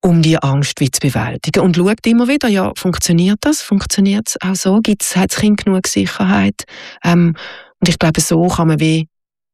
um die Angst wie zu bewältigen. Und schaut immer wieder, ja, funktioniert das? Funktioniert es auch so? Hat das Kind genug Sicherheit? Und ich glaube, so kann man wie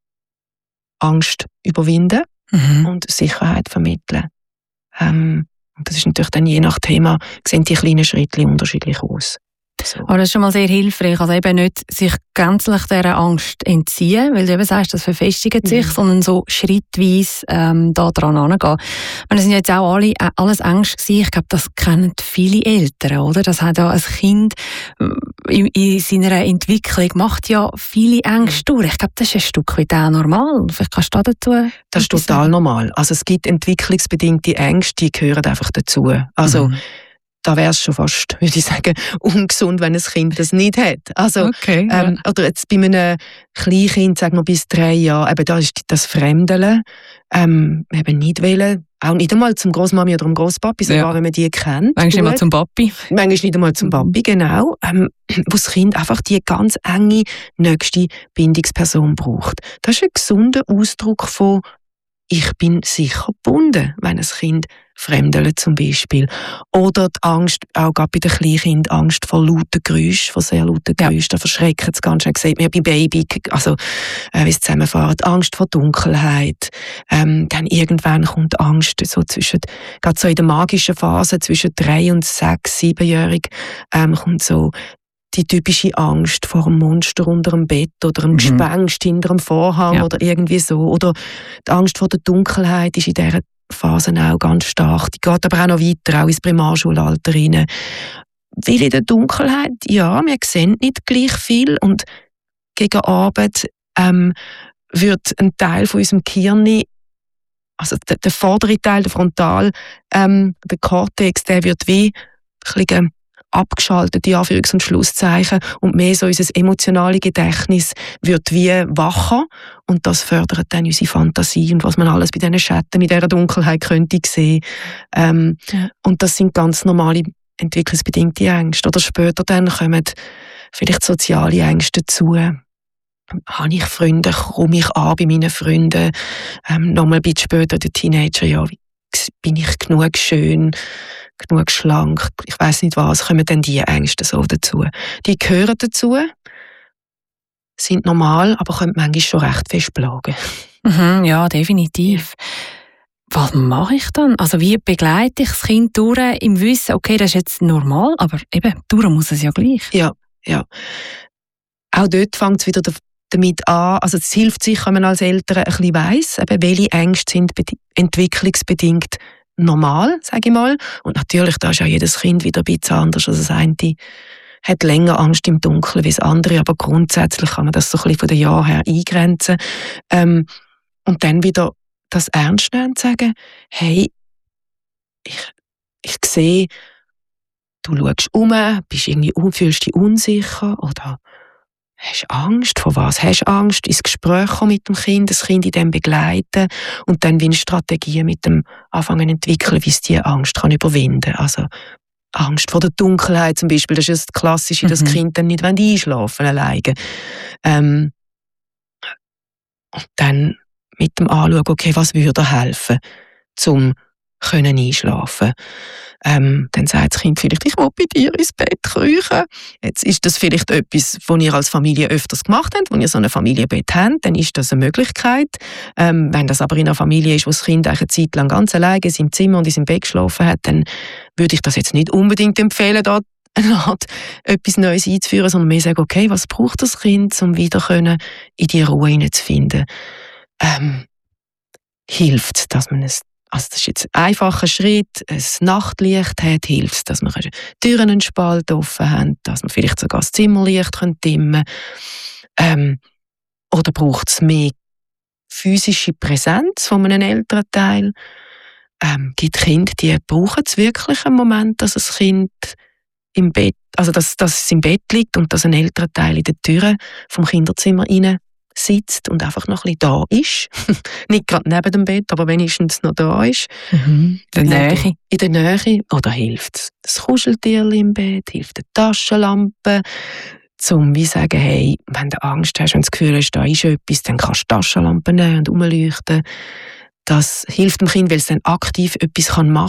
Angst überwinden und Sicherheit vermitteln. Und das ist natürlich dann je nach Thema, sehen die kleinen Schritte unterschiedlich aus. So. Aber das ist schon mal sehr hilfreich, also eben nicht sich gänzlich dieser Angst entziehen, weil du eben sagst, das verfestigt sich, sondern so schrittweise da dran herangehen. Das sind jetzt auch alles Ängste gewesen. Ich glaube, das kennen viele Eltern, oder? Das hat ja ein Kind in seiner Entwicklung macht ja viele Ängste durch. Ich glaube, das ist ein Stück weit auch normal. Vielleicht kannst du dazu... Das ist total normal. Also es gibt entwicklungsbedingte Ängste, die gehören einfach dazu. Also da wäre es schon fast, würde ich sagen, ungesund, wenn ein Kind das nicht hat. Also, okay, oder jetzt bei einem Kleinkind, sagen wir bis 3 Jahre, eben da ist das Fremdeln, eben nicht wollen, auch nicht einmal zum Großmami oder zum Großpapi, sogar wenn man die kennt. Manchmal nicht einmal zum Papi. Manchmal nicht einmal zum Papi, genau. Wo das Kind einfach die ganz enge, nächste Bindungsperson braucht. Das ist ein gesunder Ausdruck von «Ich bin sicher gebunden», wenn ein Kind fremdelt zum Beispiel. Oder die Angst, auch gerade bei den Kleinkindern, Angst vor lauten Geräuschen, vor sehr lauten Geräuschen, da verschreckt es ganz schön. Sieht man ja bei Baby, also wie es zusammenfährt. Angst vor Dunkelheit. Dann irgendwann kommt Angst, so gerade so in der magischen Phase, zwischen 3 und 6, 7-jährig, kommt so die typische Angst vor einem Monster unter dem Bett oder einem Gespenst hinter dem Vorhang oder irgendwie so. Oder die Angst vor der Dunkelheit ist in dieser Phase auch ganz stark. Die geht aber auch noch weiter, auch ins Primarschulalter rein. Weil in der Dunkelheit, ja, wir sehen nicht gleich viel und gegen Abend wird ein Teil von unserem Gehirn, also der vordere Teil, der Frontal, der Cortex, der wird wie ein bisschen abgeschaltet, die Anführungs- und Schlusszeichen, und mehr so unser emotionales Gedächtnis wird wie wacher und das fördert dann unsere Fantasie und was man alles bei diesen Schatten, mit dieser Dunkelheit könnte sehen. Und das sind ganz normale entwicklungsbedingte Ängste. Oder später dann kommen vielleicht soziale Ängste dazu. Habe ich Freunde, komme ich an bei meinen Freunden? Nochmal ein bisschen später, der Teenager, ja, bin ich genug schön, genug schlank, ich weiss nicht was, kommen dann die Ängste so dazu. Die gehören dazu, sind normal, aber können manchmal schon recht fest plagen. Ja, definitiv. Was mache ich dann? Also wie begleite ich das Kind durch im Wissen, okay, das ist jetzt normal, aber eben, durch muss es ja gleich. Ja. Auch dort fängt es wieder damit an, also es hilft sicher, wenn man als Eltern ein bisschen weiss, eben welche Ängste sind entwicklungsbedingt normal, sage ich mal. Und natürlich, da ist ja jedes Kind wieder ein bisschen anders. Also das eine hat länger Angst im Dunkeln wie das andere, aber grundsätzlich kann man das so ein bisschen von den Jahren her eingrenzen. Und dann wieder das ernst nehmen und sagen, hey, ich sehe, du schaust fühlst dich unsicher oder hast Angst? Vor was hast du Angst? Ins Gespräch kommen mit dem Kind, das Kind in dem begleiten und dann wie eine Strategie mit dem anfangen zu entwickeln, wie es diese Angst kann überwinden kann. Also Angst vor der Dunkelheit zum Beispiel, das ist das Klassische, dass das Kind dann nicht einschlafen alleine. Und dann mit dem Anschauen, okay, was würde helfen, zum einschlafen. Dann sagt das Kind vielleicht, ich will bei dir ins Bett kriechen. Jetzt ist das vielleicht etwas, was ihr als Familie öfters gemacht habt, wenn ihr so ein Familienbett habt, dann ist das eine Möglichkeit. Wenn das aber in einer Familie ist, wo das Kind eine Zeit lang ganz alleine in seinem Zimmer und in seinem Bett geschlafen hat, dann würde ich das jetzt nicht unbedingt empfehlen, da eine Art etwas Neues einzuführen, sondern mehr sagen, okay, was braucht das Kind, um wieder in die Ruhe hineinzufinden? Hilft, dass man also das ist jetzt ein einfacher Schritt, ein Nachtlicht hat, hilft, dass wir Türen einen Spalt offen haben, dass wir vielleicht sogar das Zimmerlicht dimmen können. Oder braucht es mehr physische Präsenz von einem Elternteil? Gibt Kinder, die brauchen es wirklich einen Moment, dass das Kind im Bett, also dass es im Bett liegt und dass ein Elternteil in der Tür vom Kinderzimmer rein sitzt und einfach noch ein bisschen da ist. Nicht gerade neben dem Bett, aber wenigstens noch da ist. In der Nähe. In der Nähe. Oder hilft das Kuscheltierchen im Bett, hilft die Taschenlampe, um wie sagen, hey, wenn du Angst hast und das Gefühl hast, da ist etwas, dann kannst du die Taschenlampe nehmen und rumleuchten. Das hilft dem Kind, weil es dann aktiv etwas machen